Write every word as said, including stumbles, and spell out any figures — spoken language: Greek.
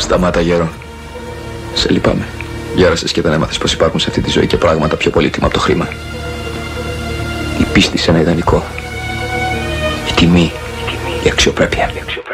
Σταμάτα, γέρο. Σε λυπάμαι. Γέρασες και δεν έμαθες πως υπάρχουν σε αυτή τη ζωή και πράγματα πιο πολύτιμα από το χρήμα. Η πίστη σε ένα ιδανικό. Η τιμή. Η αξιοπρέπεια.